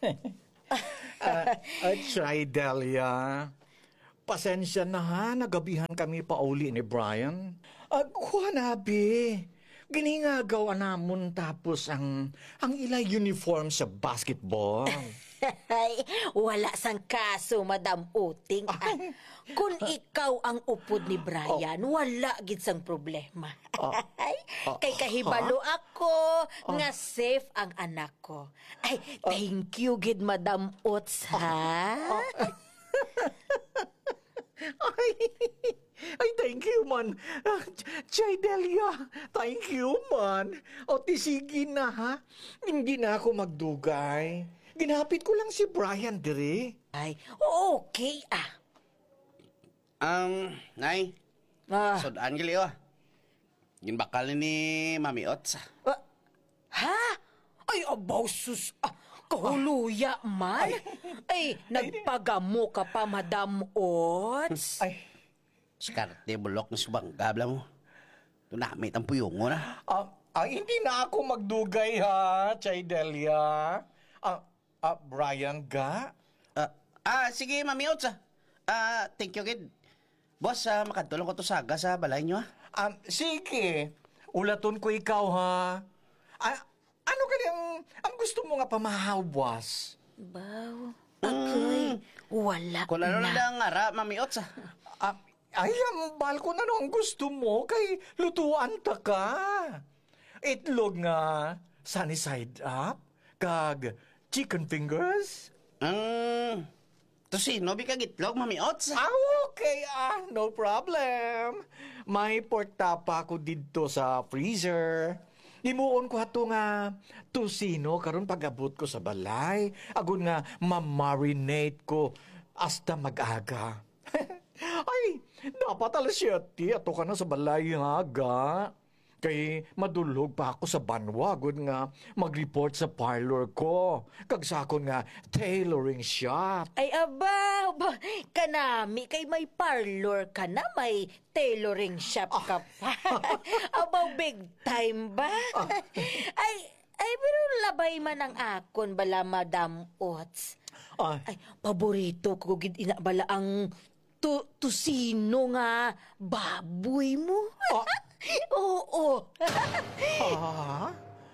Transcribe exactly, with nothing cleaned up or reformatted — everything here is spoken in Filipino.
uh, uh, try, Delia. Pasensya na ha, nagabihan kami pa uli ni Brian. Uh, kuha na, be. Giningagawa namon tapos ang ang ilay uniform sa basketball. Ay, wala sang kaso, Madam Uting. Ah, kung ikaw ang upod ni Brian, wala gid sang problema. Ay, kay kahibalo ako nga safe ang anak ko. Ay, thank you gid, Madam Uts, ha? Ay, ay, thank you, man. Uh, Chay Delia, thank you, man. O, tisigi na, ha? Hindi na ako magdugay. Ginapit ko lang si Brian, dire. Ay, okay, ah. Um, Nay, Ah, sudaan gali oh. Ginbakal ni Mami Ots. ah, ha? Ay, abaw, sus. Ah, kahuluya man. Ay, nagpagamo ka pa, Madam Ots. Ay, Skarte bulok ni subang gabla mo. Tunamit ang puyong mo na. ah, ah, hindi na ako magdugay, ha, Chay Delia. Ah, ah, Brian ga? Ah, ah, sige Mami Ots ah. Ah, thank you kid. Boss, ah, makadulong ko to saga sa balay nyo ah. Um, sige, ulaton ko ikaw, ha. Ah, ano kaya ang, ang gusto mo nga pamahawwas? Baw, ako'y wala Kung ano na. lang nga ra, Mami Ots ah. Ah, ay, ambal ko na no ang gusto mo kay lutuan ta ka. Itlog nga, sunny side up, kag chicken fingers. Ang... Tosino, bi kag itlog, Mami Ots. Ah, okay, ah, no problem. May portapa ko dito sa freezer. Imuon ko hato nga tusino karon pag-abot ko sa balay. Agon nga ma-marinate ko hasta mag-aga. Ay, dapat alas siyete ato ka na sa balay nga ga. Kay madulog pa ako sa banwa gud nga mag-report sa parlor ko. Kag sakon nga tailoring shop. Ay, aba, aba, kanami, kay may parlor ka na, may tailoring shop ka pa. Abaw, big time ba? ay, ay, pero labay man ang akon bala, Madam Ots. Ah, Ay, paborito ko gid ina bala ang tu tusino nga baboy mo. Ah. Oo. ah,